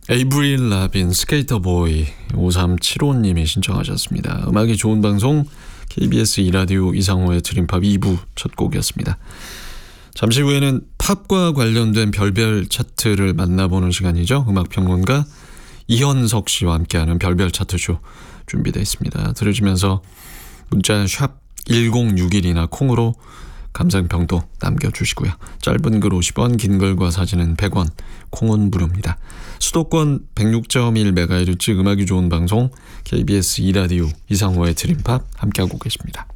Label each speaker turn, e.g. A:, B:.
A: 에이브릴 라빈 스케이터 보이 5375님이 신청하셨습니다. 음악이 좋은 방송 KBS 2라디오 이상호의 드림팝 2부 첫 곡이었습니다. 잠시 후에는 팝과 관련된 별별 차트를 만나보는 시간이죠. 음악평론가 이현석 씨와 함께하는 별별 차트쇼 준비되어 있습니다. 들으시면서 문자 샵 1061이나 콩으로 감상평도 남겨주시고요. 짧은 글 50원, 긴 글과 사진은 100원, 콩은 무료입니다. 수도권 106.1MHz 음악이 좋은 방송 KBS 2라디오 이상호의 드림팝 함께하고 계십니다.